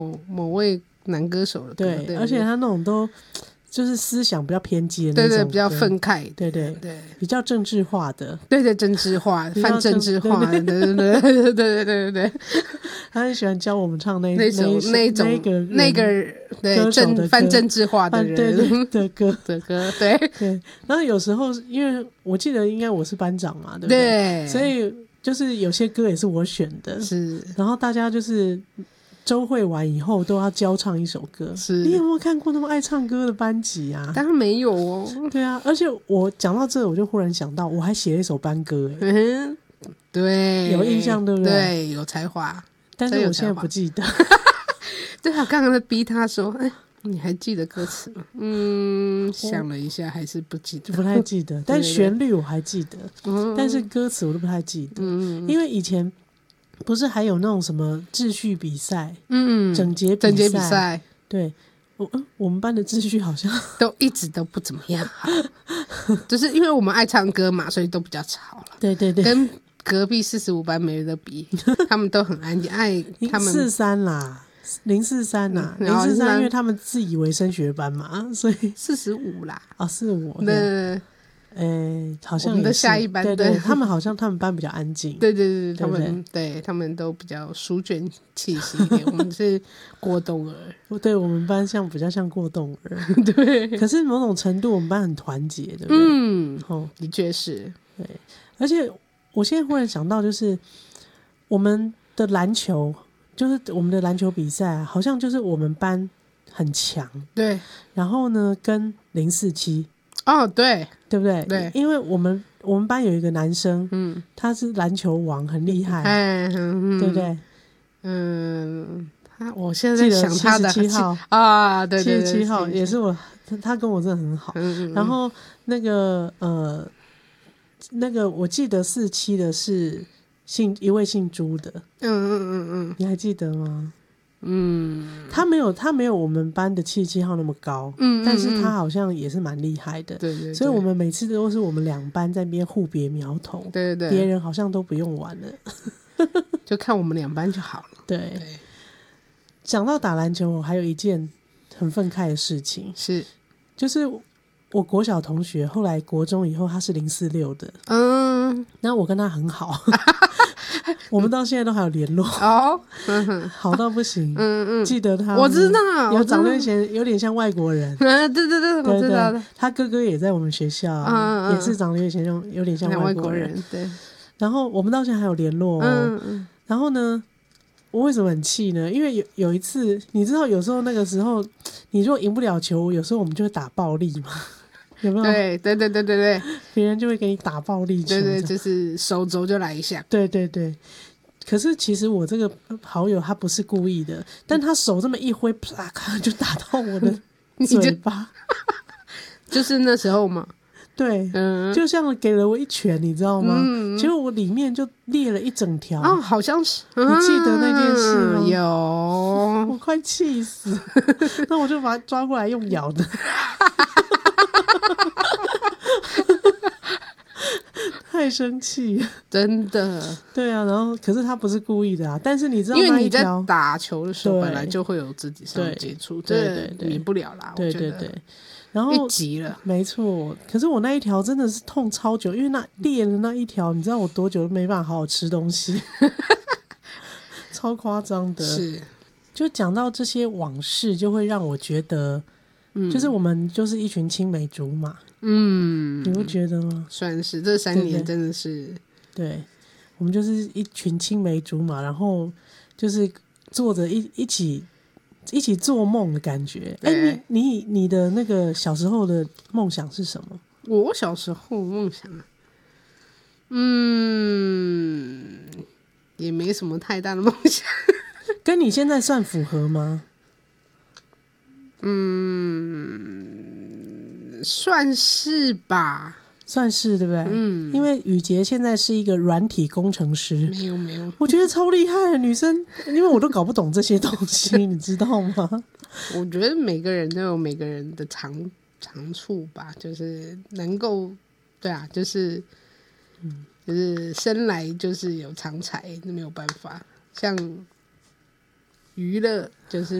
某位男歌手的歌， 对，而且他那种都就是思想比较偏激的那种， 对对，比较愤慨， 对对对，比较政治化的， 对对，政治化、泛政治化的，对对对对对对对， 他很喜欢教我们唱那个对泛政治化的人的歌， 对对。然后有时候因为我记得应该我是班长嘛，对不对？所以就是有些歌也是我选的， 是， 然后大家就是周会完以后都要交唱一首歌。 是， 你有没有看过那么爱唱歌的班级啊？ 当然没有哦。 对啊，而且我讲到这，我就忽然想到，我还写了一首班歌， 对， 有印象对不对？ 对，有才华， 但是我现在不记得。 对啊，刚刚在逼他说，你还记得歌词吗？想了一下，还是不记得， 不太记得。但旋律我还记得，但是歌词我都不太记得。因为以前不是还有那种什么秩序比赛，整洁比赛，对，我们班的秩序好像都一直都不怎么样好，就是因为我们爱唱歌嘛，所以都比较吵了。 对对对， 跟隔壁45班没得比，他们都很安静，他们 043啦。043啦，043，因为他们自以为升学班嘛，所以 45啦。 45。对，好像我们的下一班， 对，他们好像他们班比较安静。 对对对，他们都比较书卷气息一点。我们是过动儿， 对，我们班比较像过动儿。 对， 可是某种程度我们班很团结，对不对？ 的确是。 对，而且我现在忽然想到，就是我们的篮球。就是我们的篮球比赛，好像就是我们班很强， 对。 然后呢，跟047， 对， 对不对？ 对， 因为我们班有一个男生，他是篮球王，很厉害，对不对？ 我现在在想他的 77号啊，对对对，77号也是我，他跟我真的很好。然后那个我记得47的是。一位姓朱的，你还记得吗？他没有我们班的77号那么高，但是他好像也是蛮厉害的， 对， 所以我们每次都是我们2班在那边互别苗头， 对， 别人好像都不用玩了， 就看我们2班就好了。 对，讲到打篮球，我还有一件很愤慨的事情，就是我国小同学，后来国中以后他是046的，那我跟他很好。我们到现在都还有联络好到不行。记得他， 我知道， 有长得有点像外国人。 对，我知道的。 他哥哥也在我们学校，也是长得有点像外国人。 对， 然后我们到现在还有联络然后呢，我为什么很气呢？因为有一次，你知道，有时候那个时候，你如果赢不了球，有时候我们就会打暴力嘛。有没有？ 对， 别人就会给你打暴力球， 对，就是手肘就来一下。 对。可是其实我这个好友他不是故意的，但他手这么一挥，啪，就打到我的嘴巴。 就是那时候嘛。 对，就像给了我一拳，你知道吗？结果我里面就裂了一整条。 好像是。 你记得那件事吗？ 有， 我快气死。那我就把他抓过来用咬的。太生气， 真的。 对啊，然后可是他不是故意的啊，但是你知道， 因为你在打球的时候本来就会有肢体上的接触， 对， 免不了啦。 对，然后一急了， 没错。可是我那一条真的是痛超久，因为那裂了那一条，你知道我多久都没办法好好吃东西，超夸张的。 是， 就讲到这些往事，就会让我觉得，就是我们就是一群青梅竹马。你不觉得吗？ 算是这3年真的是， 对，我们就是一群青梅竹马，然后就是坐着一起做梦的感觉。你的那个小时候的梦想是什么？ 我小时候梦想，也没什么太大的梦想。 跟你现在算符合吗？ 算是吧， 算是，对不对？因为宇杰现在是一个软体工程师， 没有， 我觉得超厉害的女生，因为我都搞不懂这些东西，你知道吗？ 我觉得每个人都有每个人的长处吧，就是能够，对啊，就是生来就是有长才，没有办法。像娱乐就是